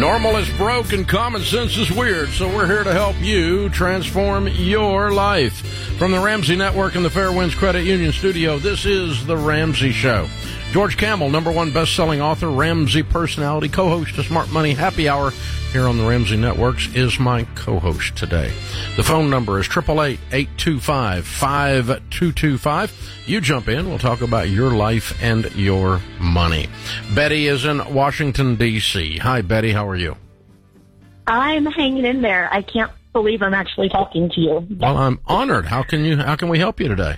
Normal is broke and common sense is weird, so we're here to help you transform your life. From the Ramsey Network and the Fairwinds Credit Union Studio, this is The Ramsey Show. George Kamel, #1 best-selling author, Ramsey personality, co-host of Smart Money Happy Hour here on the Ramsey Networks, is my co-host today. The phone number is 888-825-5225. You jump in. We'll talk about your life and your money. Betty is in Washington, D.C. Hi, Betty. How are you? I'm hanging in there. I can't believe I'm actually talking to you. Well, I'm honored. How can we help you today?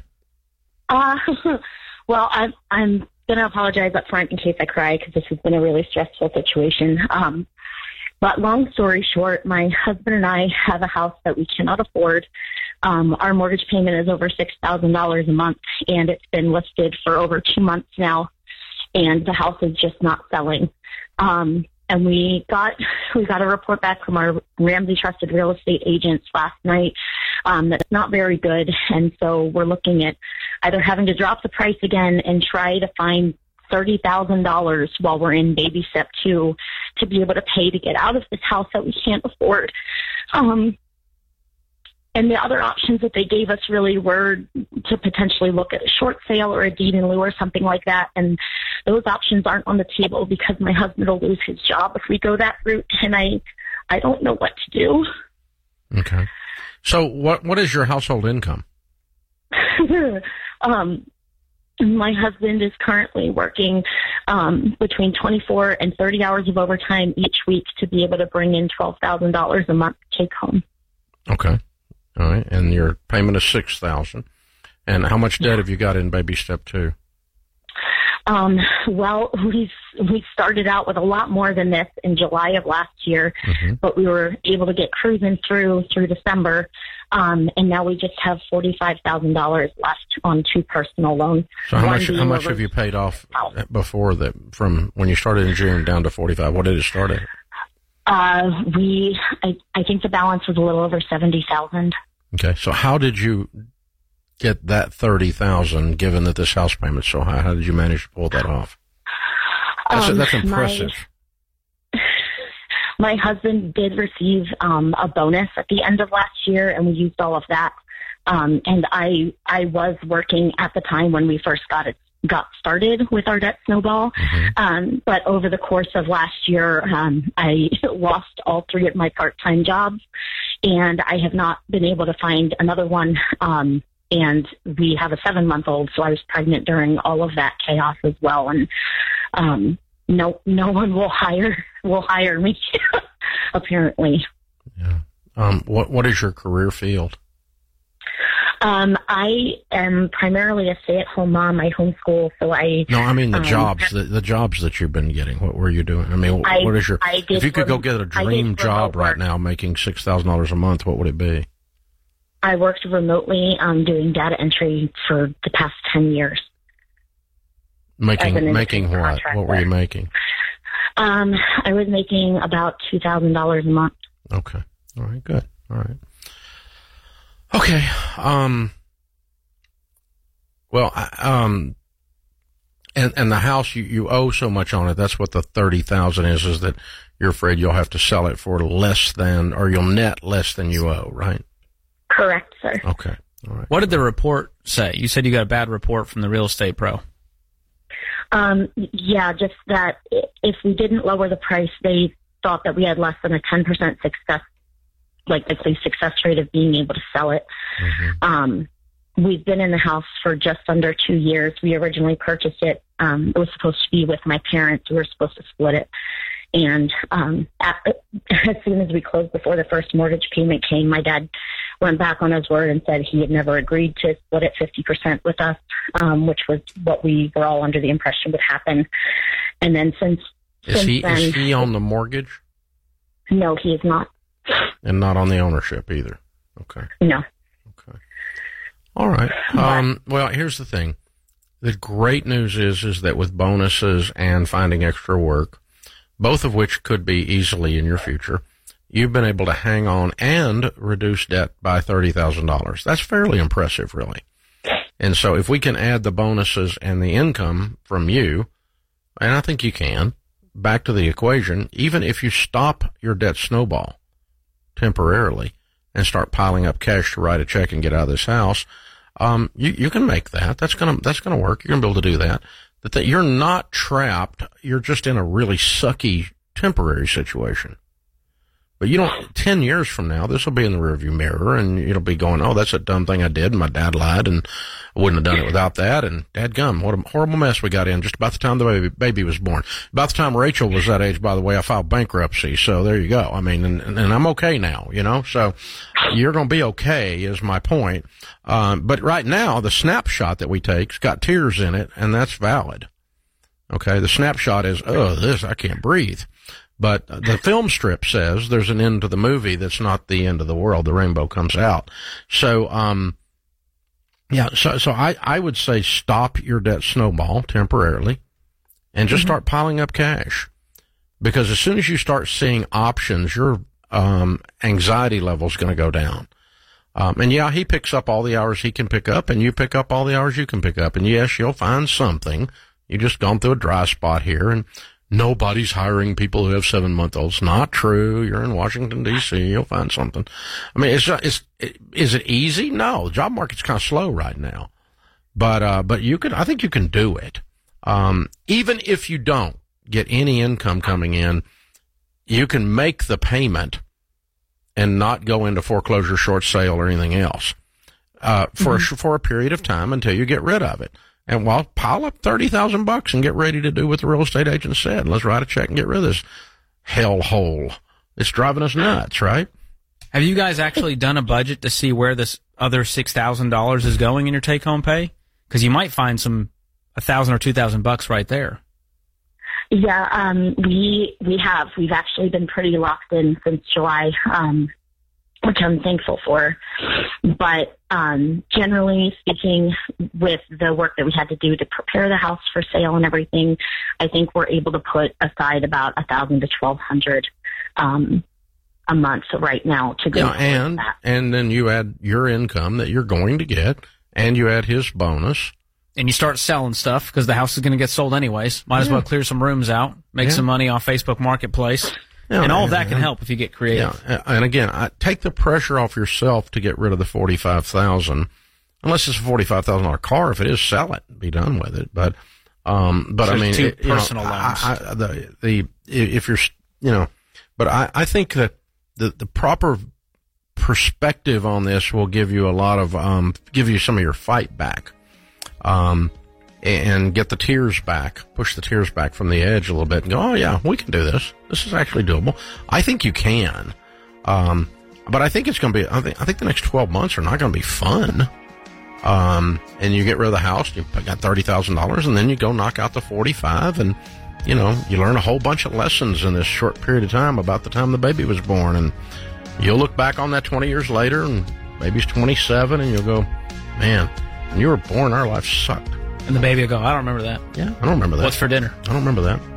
Well, I'm going to apologize up front in case I cry because this has been a really stressful situation. But long story short, my husband and I have a house that we cannot afford. Our mortgage payment is over $6,000 a month, and it's been listed for over 2 months now, and the house is just not selling. And we got a report back from our Ramsey Trusted Real Estate agents last night that's not very good, and so we're looking at either having to drop the price again and try to find $30,000 while we're in baby step 2 to be able to pay to get out of this house that we can't afford. And the other options that they gave us really were to potentially look at a short sale or a deed in lieu or something like that. And those options aren't on the table because my husband will lose his job if we go that route. And I don't know what to do. Okay. So what is your household income? My husband is currently working between 24 and 30 hours of overtime each week to be able to bring in $12,000 a month to take home. Okay. All right. And your payment is $6,000. And how much debt have you got in baby step 2? Well, we started out with a lot more than this in July of last year, but we were able to get cruising through December. And now we just have $45,000 left on 2 personal loans. So how much have you paid off before that, from when you started in June down to 45? What did it start at? I think the balance was a little over 70,000. Okay. So how did you get that 30,000 given that this house payment's so high? How did you manage to pull that off? That's impressive. My husband did receive a bonus at the end of last year, and we used all of that. And I was working at the time when we first got started with our debt snowball. But over the course of last year, I lost all 3 of my part-time jobs, and I have not been able to find another one. And we have a 7-month-old, so I was pregnant during all of that chaos as well. And no one will hire me, apparently. Yeah. What is your career field? I am primarily a stay-at-home mom. I homeschool, so No, I mean the jobs, the jobs that you've been getting. What were you doing? I mean, what is your? If you could go get a dream job right now, making $6,000 a month, what would it be? I worked remotely doing data entry for the past 10 years. Making what? What were you making? I was making about $2,000 a month. Okay. All right. Good. All right. Okay. Well, and the house, you owe so much on it. That's what the 30,000 is that you're afraid you'll have to sell it for less than, or you'll net less than you owe, right? Correct, sir. Okay. All right. What did the report say? You said you got a bad report from the real estate pro. Yeah, just that if we didn't lower the price, they thought that we had less than a 10% success, like the success rate of being able to sell it. We've been in the house for just under 2 years. We originally purchased it. It was supposed to be with my parents. We were supposed to split it. And as soon as we closed before the first mortgage payment came, my dad went back on his word and said he had never agreed to split it 50% with us, which was what we were all under the impression would happen. And then Is he on the mortgage? No, he is not. And not on the ownership either? Okay. No. Okay. All right. Well, here's the thing. The great news is that with bonuses and finding extra work, both of which could be easily in your future, you've been able to hang on and reduce debt by $30,000. That's fairly impressive, really. And so if we can add the bonuses and the income from you, and I think you can, back to the equation, even if you stop your debt snowball temporarily and start piling up cash to write a check and get out of this house, you can make that. That's gonna work. You're gonna be able to do that. That you're not trapped. You're just in a really sucky temporary situation. But 10 years from now, this will be in the rearview mirror, and you'll be going, oh, that's a dumb thing I did, and my dad lied, and I wouldn't have done it without that, and dadgum, what a horrible mess we got in just about the time the baby was born. About the time Rachel was that age, by the way, I filed bankruptcy, so there you go. I mean, and I'm okay now, so you're going to be okay is my point. But right now, the snapshot that we take's got tears in it, and that's valid. Okay, the snapshot is, I can't breathe. But the film strip says there's an end to the movie that's not the end of the world. The rainbow comes out. So, so I would say stop your debt snowball temporarily and just start piling up cash. Because as soon as you start seeing options, your anxiety level is going to go down. And he picks up all the hours he can pick up, and you pick up all the hours you can pick up. And yes, you'll find something. You just gone through a dry spot here, and nobody's hiring people who have 7-month-olds. Not true. You're in Washington, D.C. You'll find something. I mean, is it easy? No. The job market's kind of slow right now. But I think you can do it. Even if you don't get any income coming in, you can make the payment and not go into foreclosure, short sale, or anything else, for a period of time until you get rid of it. And pile up $30,000 and get ready to do what the real estate agent said. Let's write a check and get rid of this hellhole. It's driving us nuts, right? Have you guys actually done a budget to see where this other $6,000 is going in your take-home pay? Because you might find some $1,000 or $2,000 right there. Yeah, we have. We've actually been pretty locked in since July, which I'm thankful for. But generally speaking, with the work that we had to do to prepare the house for sale and everything, I think we're able to put aside about $1,000 to $1,200 a month right now to go. And then you add your income that you're going to get, and you add his bonus. And you start selling stuff because the house is going to get sold anyways. Might as well clear some rooms out, make some money off Facebook Marketplace. And all of that can help if you get creative. Yeah. And again, take the pressure off yourself to get rid of the $45,000. Unless it's a $45,000 car. If it is, sell it. Be done with it. But I mean, two personal loans. If you're, but I think that the proper perspective on this will give you a lot of, give you some of your fight back. And get the tears back, push the tears back from the edge a little bit and go, oh yeah, we can do this. This is actually doable. I think you can. But I think it's going to be, I think the next 12 months are not going to be fun. And you get rid of the house, you got $30,000 and then you go knock out the 45 and, you learn a whole bunch of lessons in this short period of time about the time the baby was born. And you'll look back on that 20 years later and baby's 27 and you'll go, man, when you were born, our life sucked. And the baby will go, I don't remember that. Yeah, I don't remember that. What's for dinner? I don't remember that.